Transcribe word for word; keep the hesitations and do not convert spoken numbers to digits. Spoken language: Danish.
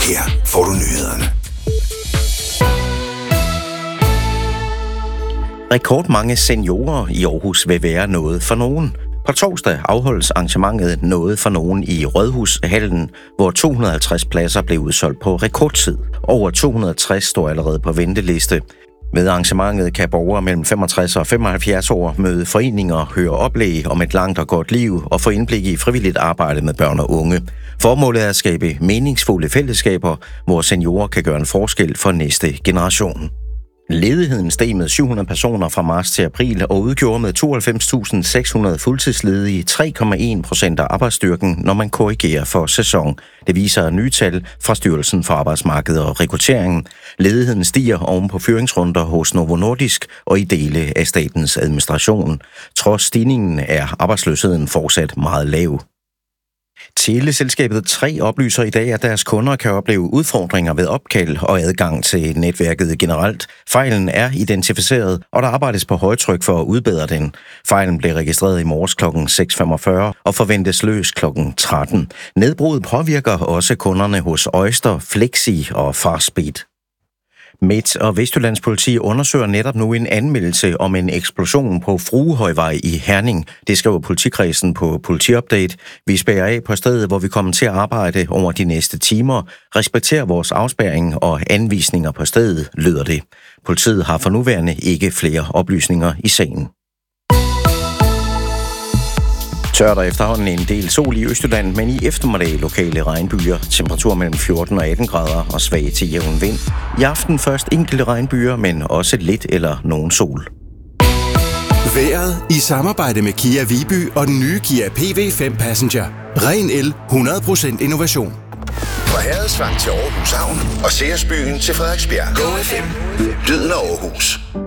Her får du nyhederne. Rekordmange seniorer i Aarhus vil være noget for nogen. På torsdag afholdes arrangementet Noget for nogen i Rådhushallen, hvor to hundrede og halvtreds pladser blev udsolgt på rekordtid. Over to hundrede og tres står allerede på venteliste. Ved arrangementet kan borgere mellem femogtres og femoghalvfjerds år møde foreninger, høre oplæg om et langt og godt liv og få indblik i frivilligt arbejde med børn og unge. Formålet er at skabe meningsfulde fællesskaber, hvor seniorer kan gøre en forskel for næste generation. Ledigheden steg med syv hundrede personer fra marts til april og udgjorde med tooghalvfems tusind seks hundrede fuldtidsledige tre komma en procent af arbejdsstyrken, når man korrigerer for sæson. Det viser nye tal fra Styrelsen for Arbejdsmarked og Rekruttering. Ledigheden stiger oven på fyringsrunder hos Novo Nordisk og i dele af statens administration. Trods stigningen er arbejdsløsheden fortsat meget lav. Teleselskabet tre oplyser i dag, at deres kunder kan opleve udfordringer ved opkald og adgang til netværket generelt. Fejlen er identificeret, og der arbejdes på højtryk for at udbedre den. Fejlen blev registreret i morges klokken seks femogfyrre og forventes løs klokken tretten. Nedbruddet påvirker også kunderne hos Oyster, Flexi og Farspeed. Midt- og Vestjyllands politi undersøger netop nu en anmeldelse om en eksplosion på Fruehøjvej i Herning. Det skriver politikredsen på Politiupdate. Vi spærrer af på stedet, hvor vi kommer til at arbejde over de næste timer. Respekter vores afspærring og anvisninger på stedet, lyder det. Politiet har for nuværende ikke flere oplysninger i sagen. Tørt og efterhånden en del sol i Østjylland, men i eftermiddag lokale regnbyer. Temperatur mellem fjorten og atten grader og svag til jævn vind. I aften først enkelte regnbyer, men også lidt eller nogen sol. Vejret i samarbejde med Kia Viby og den nye Kia P V fem Passenger. Ren el, hundrede procent innovation. Fra Herredsvang til Aarhus Havn og Seersbyen til Frederiksbjerg. Go F M. Lyden af Aarhus.